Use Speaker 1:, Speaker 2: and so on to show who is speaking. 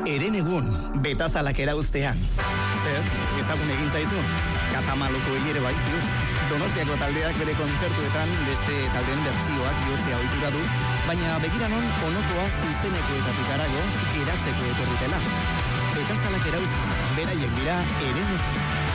Speaker 1: Herenegun, betazalak erauztean. Zer, ezagun egin zaizu? Katamaloko ere bai ziur. Donostiako taldeak bere kontzertuetan beste taldeen bertsioak bihurtzea ohitura du, baina begiranon onokoa zuzenekoetatik harago geratzeko etorri dela. Betazalak erauztean, beraiek dira Herenegun.